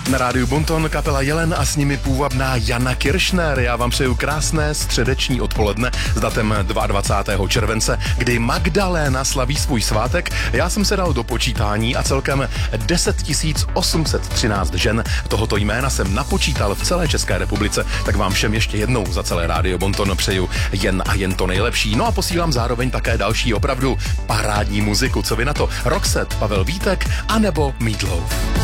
Na rádiu Bonton kapela Jelen a s nimi půvabná Jana Kiršner. Já vám přeju krásné středeční odpoledne s datem 22. července, kdy Magdaléna slaví svůj svátek. Já jsem se dal do počítání a celkem 10 813 žen tohoto jména jsem napočítal v celé České republice. Tak vám všem ještě jednou za celé rádio Bonton přeju jen a jen to nejlepší. No a posílám zároveň také další opravdu parádní muziku. Co vy na to? Roxette, Pavel Vítek anebo Meat Loaf.